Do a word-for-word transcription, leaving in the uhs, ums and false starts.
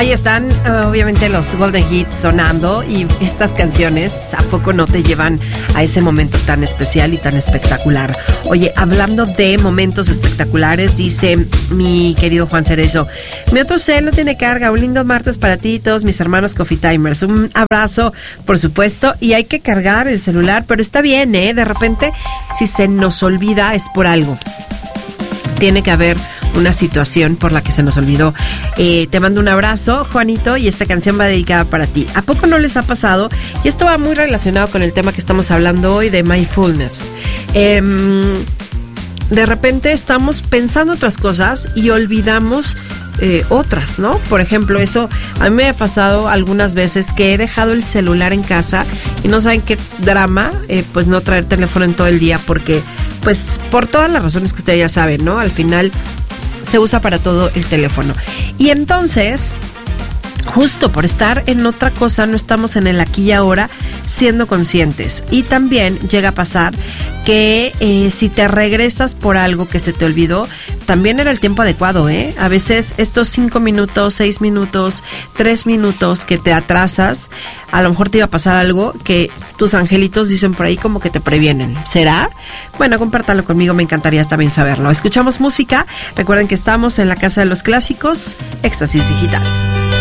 Ahí están, obviamente, los Golden Hits sonando, y estas canciones, ¿a poco no te llevan a ese momento tan especial y tan espectacular? Oye, hablando de momentos espectaculares, dice mi querido Juan Cerezo, mi otro cel no tiene carga, un lindo martes para ti y todos mis hermanos Coffee Timers. Un abrazo, por supuesto, y hay que cargar el celular, pero está bien, ¿eh? De repente, si se nos olvida, es por algo. Tiene que haber una situación por la que se nos olvidó. Eh, te mando un abrazo, Juanito, y esta canción va dedicada para ti. ¿A poco no les ha pasado? Y esto va muy relacionado con el tema que estamos hablando hoy de mindfulness. Eh, de repente estamos pensando otras cosas y olvidamos eh, otras, ¿no? Por ejemplo, eso a mí me ha pasado algunas veces que he dejado el celular en casa y no saben qué drama, eh, pues no traer teléfono en todo el día, porque pues por todas las razones que ustedes ya saben, ¿no? Al final se usa para todo el teléfono. Y entonces, justo por estar en otra cosa, no estamos en el aquí y ahora siendo conscientes. Y también llega a pasar que eh, si te regresas por algo que se te olvidó, también era el tiempo adecuado, ¿eh? A veces estos cinco minutos, seis minutos, tres minutos que te atrasas, a lo mejor te iba a pasar algo que tus angelitos dicen por ahí como que te previenen. ¿Será? Bueno, compártalo conmigo, me encantaría también saberlo. Escuchamos música. Recuerden que estamos en la Casa de los Clásicos, Éxtasis Digital.